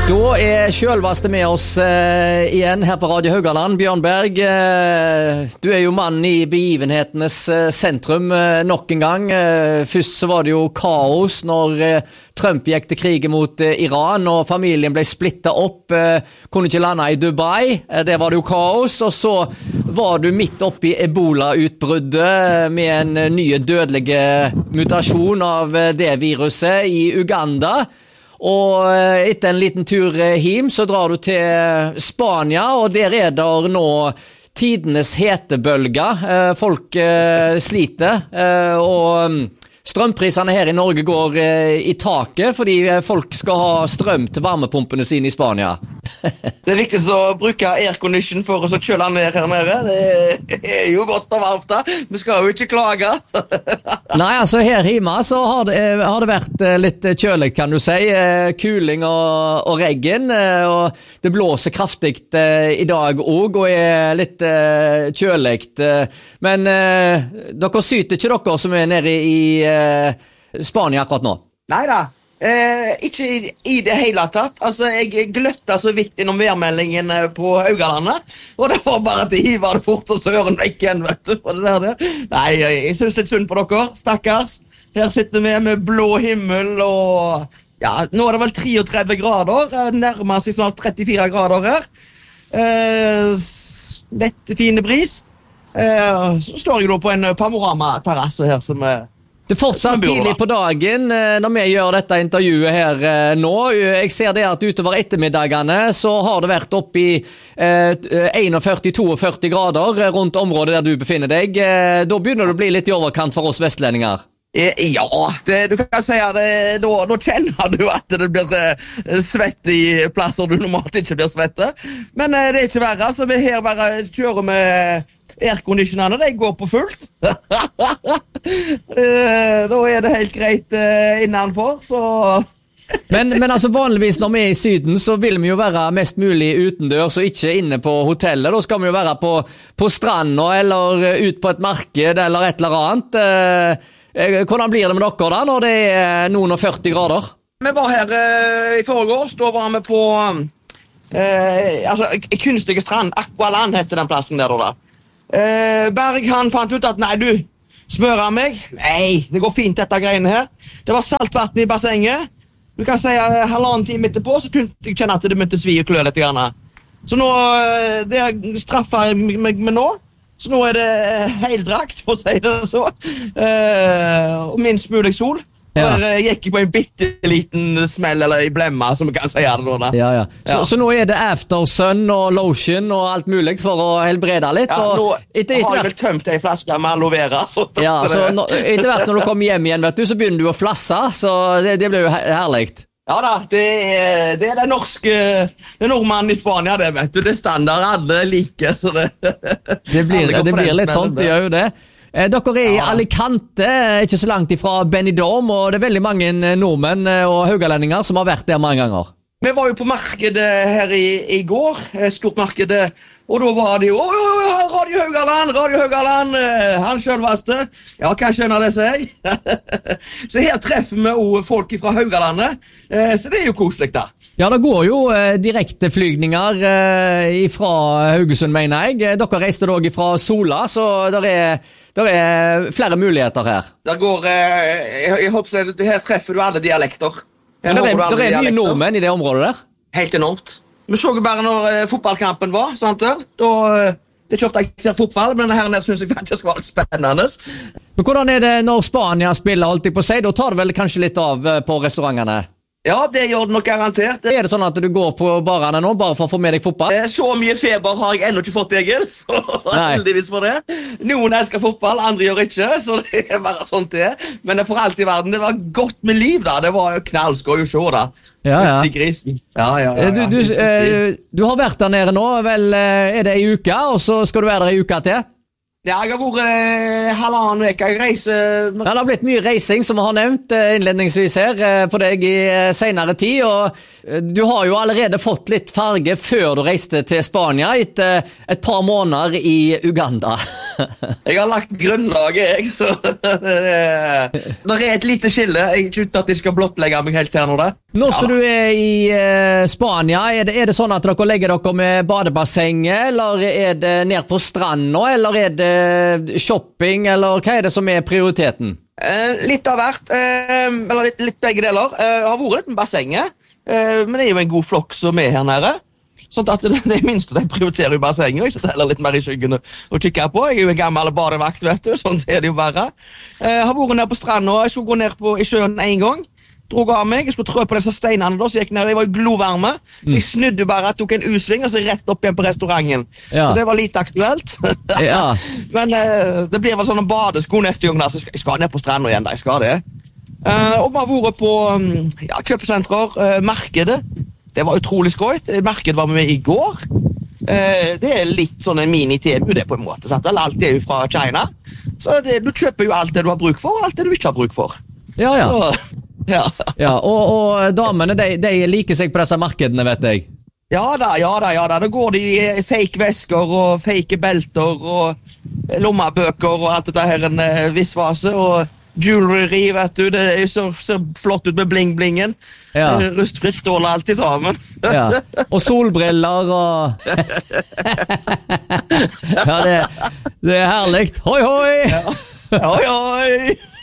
Da selveste med oss igjen her på Radio Haugaland. Bjørn Berg, du jo mann i begivenhetenes sentrum nok en gang. Først så var det jo kaos når Trump gikk til krig mot Iran, og familien ble splittet opp, kunne ikke lande i Dubai. Det var det jo kaos, og så var du midt oppe i Ebola-utbruddet med en ny dødelig mutasjon av det viruset i Uganda. Og etter en liten tur hjem så drar du til Spania, og der det nå tidenes hetebølge. Folk sliter, og strømprisene her i Norge går i taket fordi folk skal ha strøm til varmepumpene sine i Spania. Det viktigst å bruke aircondition for å kjøle ned her nede. Det jo godt og varmt da. Vi skal jo ikke klage. Nei, altså her hjemme så har det vært litt kjølig, kan du si. Kuling og regn, og det blåser kraftig i dag også, og litt kjølig. Men dere syter ikke dere som nede i Spania akkurat nå? Neida. Ikke i det hele tatt. Altså, jeg gløtta så vidt innom værmeldingen på Haugalandet, og det var bare at jeg hiver det fort og så hører den vekk igjen, vet du. Nei, jeg synes det synd på dere, stakkars. Her sitter vi med blå himmel, og ja, nå det vel 33 grader, nærmer seg snart 34 grader her. Lett fine bris. Så står jeg da på en panoramaterrasse her som det fortsatt tidlig på dagen når vi gjør dette intervjuet her nå. Jeg ser det at utover ettermiddagene så har det vært opp i 41-42 grader rundt området der du befinner deg. Da begynner det å bli litt i overkant for oss vestlendinger. Ja, du kan si at da kjenner du at det blir svett i plasser du normalt ikke blir svett. Men det ikke verre, så vi her bare kjører med airconditionene, de går på fullt. Da det helt greit innenfor, så... men altså vanligvis når vi i syden så vil vi jo være mest mulig utendørs og ikke inne på hotellet. Da skal vi jo være på stranda eller ut på et marked eller et eller annet. Hvordan blir det med dere da når det noen og 40 grader? Vi var her i foregårs, da var vi på kunstige strand, Aqualand heter den plassen der da. Berg han fant ut at nei, du smører meg. Nei, det går fint dette greiene her. Det var saltvann i bassenget. Du kan si halvannen time etterpå så kunne jeg kjenne at det begynte svi og klø litt grann. Så nå det straffer jeg meg med nå. Så nå det heldrakt, for å si det så. Og minst mulig sol. Ja. Jeg gikk på en bitteliten smell, eller i blemma, som vi kan si det da. Ja. Så nå det aftersun og lotion og alt mulig for å helbrede litt? Ja, nå har jeg vel tømt en flaske med aloe vera. Så etter hvert når du kommer hjem igjen, vet du, så begynner du å flasse, så det blir jo herlig. Ja da, det den nordmannen i Spania, det vet du, det standard alle liker, så det blir litt sånt, det gjør jo det. Dere i Alicante, ikke så langt ifra Benidorm, og det veldig mange nordmenn og haugalendinger som har vært der mange ganger. Vi var jo på markedet her i går, stort markedet, og da var det jo Radio Haugaland, han selveste. Ja, hva skjønner det seg? Så her treffer vi jo folk fra Haugalandet, så det jo koselig da. Ja, det går jo direkte flygninger fra Haugesund, mener jeg. Dere reiste dog fra Sola, så det flere muligheter her. Det går, jeg håper at her treffer du alle dialekter. Men det mye nordmenn i det området der? Helt enormt. Vi så jo bare når fotballkampen var, sant vel? Det ikke ofte jeg ser fotball, men her nede synes jeg faktisk var litt spennende. Men hvordan det når Spania spiller, holdt jeg på å si? Da tar det vel kanskje litt av på restaurantene? Ja, det gjør det nok garantert. Det sånn at du går på barene nå, bare for å få med deg fotball? Så mye feber har jeg ennå ikke fått, Egil, så heldigvis for det. Noen elsker fotball, andre gjør ikke, så det bare sånt det. Men for alt i verden, det var godt med liv da, det var jo knallskøy å se da. Ja. I grisen. Ja. Du har vært der nede nå, vel det en uke, og så skal du være der en uke til? Ja, jeg har vært halvannen uke. Jeg reiser Ja, det har blitt mye reising, som vi har nevnt innledningsvis her, på deg i senere tid, og du har jo allerede fått litt farge før du reiste til Spania, etter et par måneder i Uganda. Jeg har lagt grunnlaget, jeg, så det er et lite skille. Jeg tror ikke at jeg skal blottlegge meg helt her nå, da. Nå som du er i Spania, er det sånn at dere legger dere med badebassenget, eller er det ned på stranda, eller er det shopping, eller hva er det som er prioriteten? Litt av hvert, eller litt begge deler. Har vært litt med bassenget, men det er jo en god flokk som er her nede. Sånn at det minste de prioriterer i bassenget, og jeg sitter heller litt mer i skyggen og kikker på. Jeg er jo en gammel badevakt, vet du, sånn er det jo bare. Har vært ned på stranda, jeg skulle gå ned i sjøen en gang. Drog av meg, jeg skulle trø på disse steinene da, så jeg gikk ned, det var jo glovarme. Så jeg snudde bare, tok en U-sving, og så rett opp igjen på restauranten. Ja. Så det var litt aktuelt. Ja. Men det blir vel sånn en badesko neste gang, da, så jeg skal ned på stranda igjen, da, jeg skal det. Og vi har vært på kjøpesentrer, markedet. Det var utrolig skøyt. Markedet var med i går. Det er litt sånn en mini-TV, det på en måte, sant? Alt er jo fra China. Så du kjøper jo alt det du har bruk for, og alt det du ikke har bruk for. Ja, ja. Så, ja. Ja, og damene, de liker seg på disse markedene, vet jeg. Ja da. Da går de i fake vesker og fake belter og lommebøker og alt dette her, en visvase og jewelry, vet du. Det ser flott ut med bling-blingen. Ja. Rustfritt stål alltid sammen. Ja. Og solbriller og Ja, det er herlig. Hoi, hoi! Oi, oi!